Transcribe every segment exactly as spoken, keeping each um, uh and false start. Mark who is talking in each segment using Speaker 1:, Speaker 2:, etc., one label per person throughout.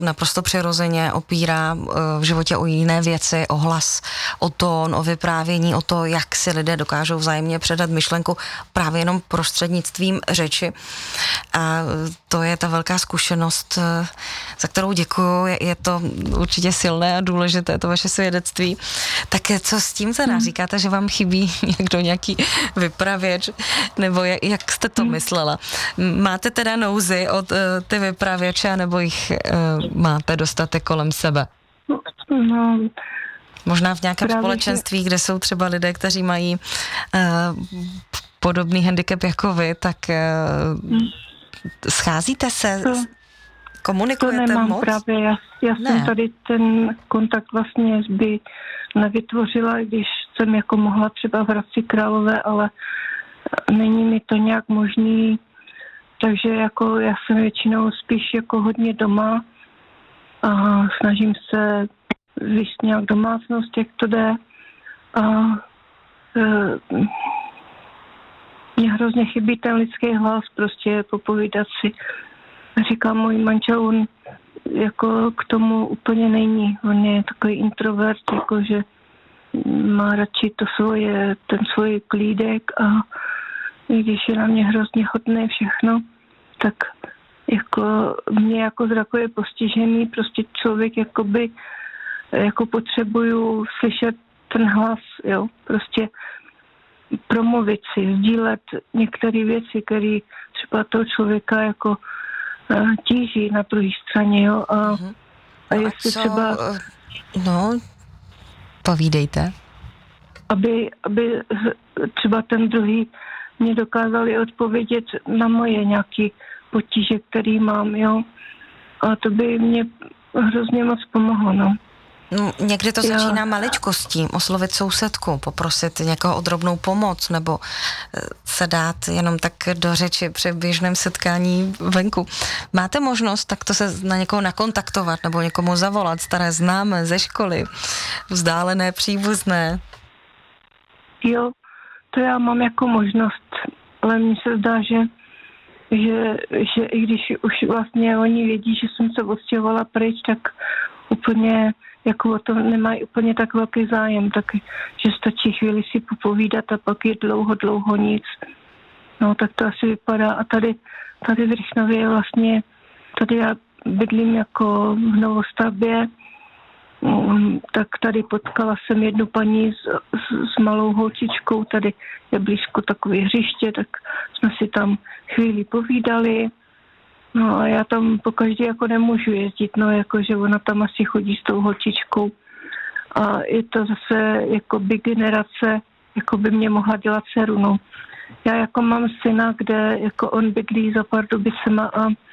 Speaker 1: naprosto přirozeně opírá v životě o jiné věci, o hlas, o tón, o vyprávění, o to, jak si lidé dokážou vzájemně předat myšlenku právě jenom prostřednictvím řeči. A to je ta velká zkušenost, za kterou děkuju. Je to určitě silné a důležité, to vaše svědectví. Tak co s tím teda? Říkáte, že vám chybí někdo, nějaký vypravěč, nebo jak, jak jste to myslela? Máte teda nouzi od uh, ty vypravěče, nebo jich uh, máte dostatek kolem sebe?
Speaker 2: No,
Speaker 1: možná v nějakém
Speaker 2: právě,
Speaker 1: společenství,
Speaker 2: že...
Speaker 1: kde jsou třeba lidé, kteří mají uh, podobný handicap jako vy, tak uh, hmm. scházíte se,
Speaker 2: to,
Speaker 1: komunikujete
Speaker 2: to nemám
Speaker 1: moc?
Speaker 2: Právě, já, já
Speaker 1: ne.
Speaker 2: jsem tady ten kontakt vlastně by nevytvořila, když jsem jako mohla třeba v Hradci Králové, ale není mi to nějak možný, takže jako já jsem většinou spíš jako hodně doma a snažím se víc nějak domácnost, jak to jde. A e, mě hrozně chybí ten lidský hlas, prostě popovídat si. Říkám, můj manžel, on jako k tomu úplně není. On je takový introvert, jakože má radši to svoje, ten svůj klídek a i když je na mě hrozně hodné všechno, tak jako mě jako zrakově postižený, prostě člověk jakoby jako potřebuju slyšet ten hlas, jo, prostě promluvit si, sdílet některé věci, které třeba toho člověka jako uh, tíží na druhé straně, jo, a,
Speaker 1: mm-hmm.
Speaker 2: a
Speaker 1: no
Speaker 2: jestli
Speaker 1: a co,
Speaker 2: třeba...
Speaker 1: No, povídejte.
Speaker 2: Aby, aby třeba ten druhý mě dokázali odpovědět na moje nějaké potíže, které mám, jo. A to by mě hrozně moc pomohlo, no.
Speaker 1: No, někdy to
Speaker 2: Já...
Speaker 1: začíná maličkostí, oslovit sousedku, poprosit někoho o drobnou pomoc, nebo se dát jenom tak do řeči při běžném setkání venku. Máte možnost takto se na někoho nakontaktovat, nebo někomu zavolat, staré známé ze školy, vzdálené, příbuzné?
Speaker 2: Jo, to já mám jako možnost, ale mně se zdá, že, že, že i když už vlastně oni vědí, že jsem se odstěhovala pryč, tak úplně jako o tom nemají úplně tak velký zájem, tak že stačí chvíli si popovídat a pak je dlouho, dlouho nic. No tak to asi vypadá. A tady, tady v Rychnově vlastně, tady já bydlím jako v novostavbě, tak tady potkala jsem jednu paní s, s, s malou holčičkou, tady je blízko takové hřiště, tak jsme si tam chvíli povídali. No a já tam pokaždé jako nemůžu jezdit, no jakože ona tam asi chodí s tou holčičkou. A je to zase jako by generace, jako by mě mohla dělat dceru, no. Já jako mám syna, kde jako on bydlí za Pardubicema a uh,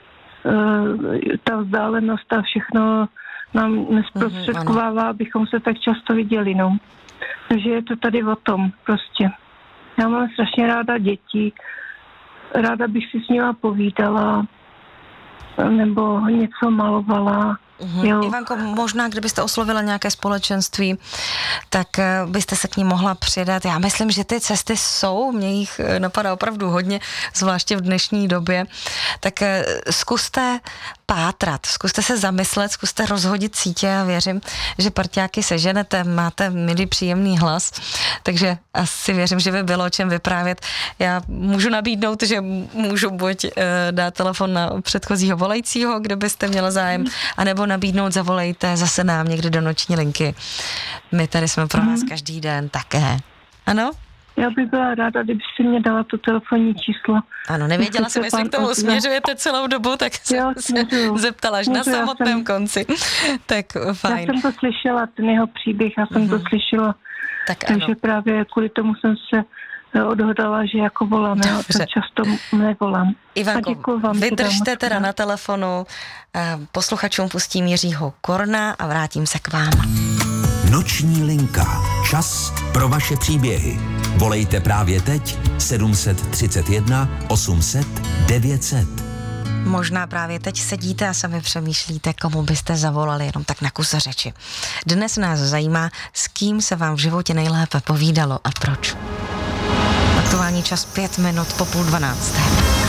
Speaker 2: ta vzdálenost a všechno nám nesprostředkovává, abychom se tak často viděli, no. Takže je to tady o tom, prostě. Já mám strašně ráda děti, ráda bych si s nima povídala, nebo něco malovala.
Speaker 1: Mm-hmm. Ivanko, možná, kdybyste oslovila nějaké společenství, tak byste se k ní mohla přidat. Já myslím, že ty cesty jsou, mě jich napadá opravdu hodně, zvláště v dnešní době. Tak zkuste pátrat, zkuste se zamyslet, zkuste rozhodit sítě a věřím, že parťáky seženete, máte milý, příjemný hlas, takže asi věřím, že by bylo o čem vyprávět. Já můžu nabídnout, že můžu buď uh, dát telefon na předchozího volajícího, kde byste měla zájem, anebo nabídnout, zavolejte zase nám někdy do noční linky. My tady jsme pro vás každý den také. Ano?
Speaker 2: Já bych byla ráda, kdyby si mě dala to telefonní číslo.
Speaker 1: Ano, nevěděla jsem, jestli k tomu směřujete celou dobu, tak
Speaker 2: jo,
Speaker 1: se zeptala až na samotném jsem, konci. Tak fajn.
Speaker 2: Já jsem to slyšela, ten jeho příběh, já jsem mm-hmm. to slyšela.
Speaker 1: Tak
Speaker 2: takže
Speaker 1: ano.
Speaker 2: Právě kvůli tomu jsem se odhodala, že jako volám, já tak často nevolám.
Speaker 1: Ivanko, vydržte teda na telefonu, posluchačům pustím Jiřího Korna a vrátím se k vám.
Speaker 3: Noční linka. Čas pro vaše příběhy. Volejte právě teď sedm set třicet jedna osm set devět set.
Speaker 1: Možná právě teď sedíte a sami přemýšlíte, komu byste zavolali jenom tak na kus řeči. Dnes nás zajímá, s kým se vám v životě nejlépe povídalo a proč. Aktuální čas pět minut po půl dvanácté.